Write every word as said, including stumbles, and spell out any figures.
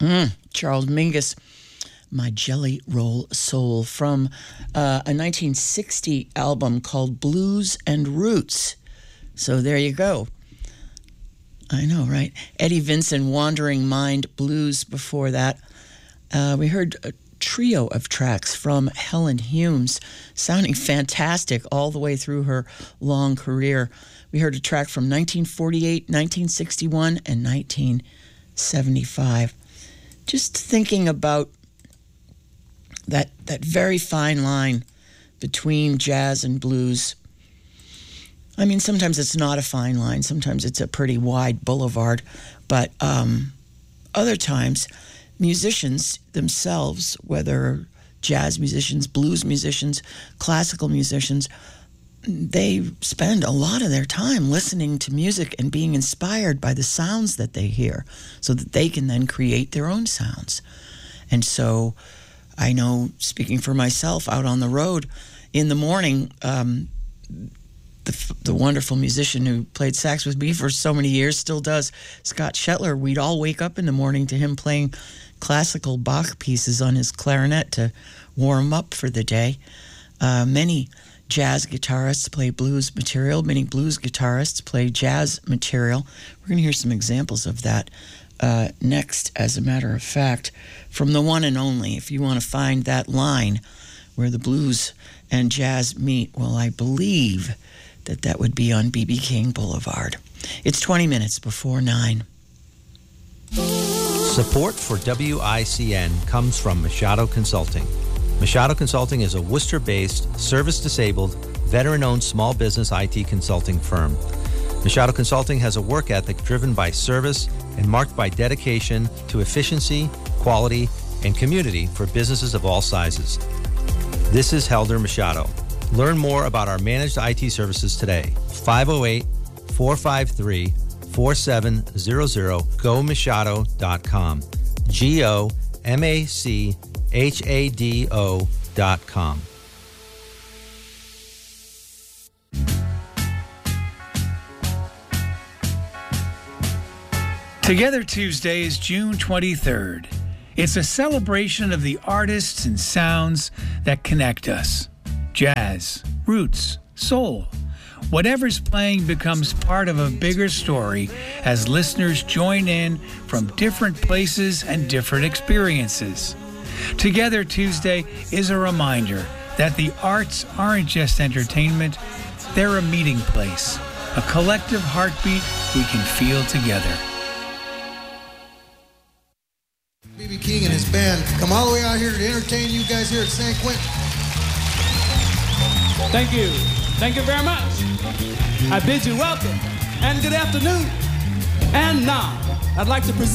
Mm, Charles Mingus, My Jelly Roll Soul, from uh, a nineteen sixty album called Blues and Roots. So there you go. I know, right? Eddie Vincent, Wandering Mind Blues before that. Uh, we heard a trio of tracks from Helen Humes, sounding fantastic all the way through her long career. We heard a track from nineteen forty-eight, nineteen sixty-one, and nineteen seventy-five. Just thinking about that that very fine line between jazz and blues. I mean, sometimes it's not a fine line. Sometimes it's a pretty wide boulevard. But um, other times, musicians themselves, whether jazz musicians, blues musicians, classical musicians, they spend a lot of their time listening to music and being inspired by the sounds that they hear so that they can then create their own sounds. And so I know, speaking for myself, out on the road in the morning, um, the, the wonderful musician who played sax with me for so many years, still does, Scott Shetler, we'd all wake up in the morning to him playing classical Bach pieces on his clarinet to warm up for the day. Uh, many jazz guitarists play blues material. Many blues guitarists play jazz material. We're going to hear some examples of that uh, next, as a matter of fact, from the one and only. If you want to find that line where the blues and jazz meet, well, I believe that that would be on B B King Boulevard. It's twenty minutes before nine. Support for W I C N comes from Machado Consulting. Machado Consulting is a Worcester-based, service-disabled, veteran-owned small business I T consulting firm. Machado Consulting has a work ethic driven by service and marked by dedication to efficiency, quality, and community for businesses of all sizes. This is Helder Machado. Learn more about our managed I T services today. five oh eight, four five three, four seven zero zero, go machado dot com. G O M A C H A D O dot com. Together Tuesday is June twenty-third. It's a celebration of the artists and sounds that connect us. Jazz, roots, soul. Whatever's playing becomes part of a bigger story as listeners join in from different places and different experiences. Together Tuesday is a reminder that the arts aren't just entertainment, they're a meeting place, a collective heartbeat we can feel together. B B King and his band come all the way out here to entertain you guys here at San Quentin. Thank you. Thank you very much. I bid you welcome and good afternoon. And now, I'd like to present